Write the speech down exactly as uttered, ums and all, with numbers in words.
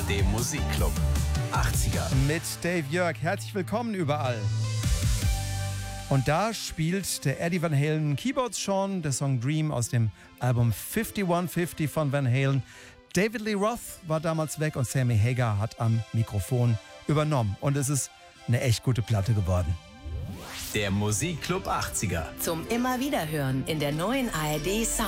dem Musikclub achtziger. Mit Dave Jörg. Herzlich willkommen überall. Und da spielt der Eddie Van Halen Keyboards schon, der Song Dream aus dem Album fünfty one fifty von Van Halen. David Lee Roth war damals weg und Sammy Hagar hat am Mikrofon übernommen. Und es ist eine echt gute Platte geworden. Der Musikclub achtziger. Zum immer wieder hören in der neuen A R D Sound